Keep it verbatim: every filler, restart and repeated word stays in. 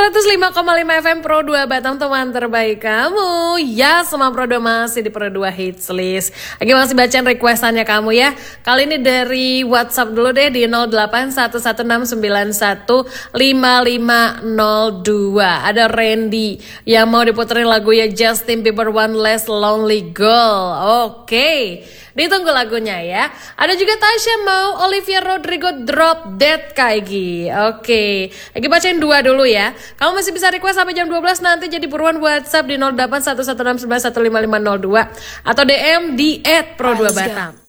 seratus lima koma lima F M Pro dua Batam, teman terbaik kamu. Ya, semua Pro dua masih di Pro dua Hits List. Lagi masih bacain requestannya kamu ya. Kali ini dari WhatsApp dulu deh di nol delapan satu satu enam sembilan satu lima lima nol dua. Ada Randy yang mau diputerin lagu ya Justin Bieber One Less Lonely Girl. Oke, ditunggu lagunya ya. Ada juga Tasya mau Olivia Rodrigo Drop Dead Kaigi. Oke, lagi bacain dua dulu ya. Kamu masih bisa request sampai jam dua belas nanti, jadi buruan WhatsApp di nol delapan satu satu enam sembilan satu lima lima nol dua atau D M di et pro dua Batam.